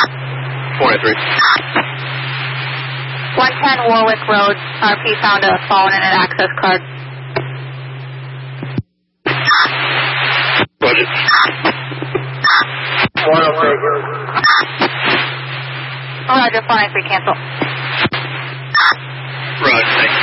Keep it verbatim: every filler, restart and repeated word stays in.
four three. one ten Warwick Road, R P found a phone and an access card. Roger. one oh three. Roger, four nine three, cancel. Roger, thanks.